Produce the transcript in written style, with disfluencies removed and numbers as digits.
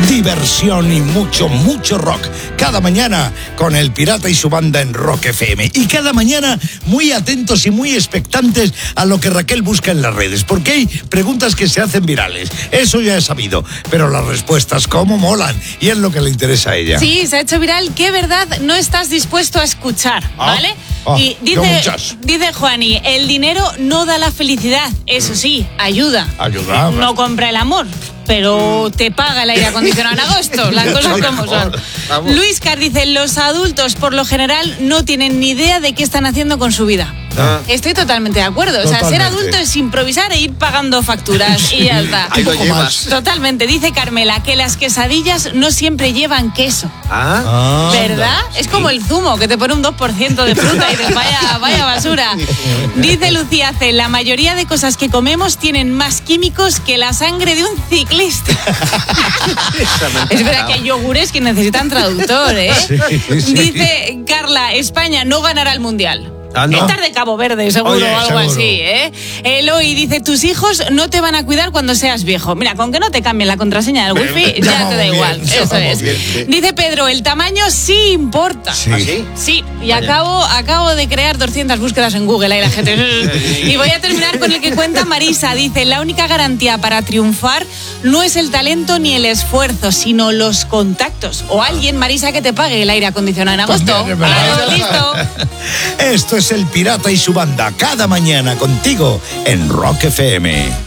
diversión y mucho, mucho rock. Cada mañana con El Pirata y su banda en Rock FM. Y cada mañana muy atentos y muy expectantes a lo que Raquel busca en las redes. Porque hay preguntas que se hacen virales. Eso ya he sabido. Pero las respuestas, cómo molan. Y es lo que le interesa a ella. Sí, se ha hecho viral. ¿Qué verdad no estás dispuesto a escuchar? ¿Vale? Y dice Juani, el dinero no da la felicidad. Eso sí, ayuda. Ayuda. No compra el amor, pero te paga el aire acondicionado en agosto. Las cosas como son. Luis Car dice, los adultos por lo general no tienen ni idea de qué están haciendo con su vida. Estoy totalmente de acuerdo. O sea, ser adulto es improvisar e ir pagando facturas y ya está. Ahí lo llevas. Totalmente. Dice Carmela que las quesadillas no siempre llevan queso. ¿Verdad? Es como el zumo, que te pone un 2% de fruta y dices, vaya basura. Dice Lucía C, la mayoría de cosas que comemos tienen más químicos que la sangre de un ciclista. Es verdad que hay yogures que necesitan traductor, ¿eh? Sí. Dice Carla, España no ganará el Mundial. ¿No? Estar de Cabo Verde, seguro, o algo seguro. así, ¿eh? Eloy dice, tus hijos no te van a cuidar cuando seas viejo. Mira, con que no te cambien la contraseña del wifi, ya te da igual. Eso es. Dice Pedro, el tamaño sí importa. Sí. ¿Ah, sí? Sí, y acabo de crear 200 búsquedas en Google, ahí la gente. Y voy a terminar con el que cuenta Marisa. Dice, la única garantía para triunfar no es el talento ni el esfuerzo, sino los contactos. O alguien, Marisa, que te pague el aire acondicionado en agosto. Claro, listo. Esto es El Pirata y su banda, cada mañana contigo en Rock FM.